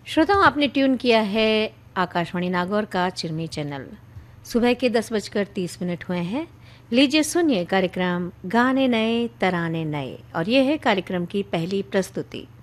श्रोताओं, आपने ट्यून किया है आकाशवाणी नागौर का चिरमी चैनल। सुबह के 10:30 हुए हैं। लीजिए सुनिए कार्यक्रम गाने नए तराने नए, और ये है कार्यक्रम की पहली प्रस्तुति।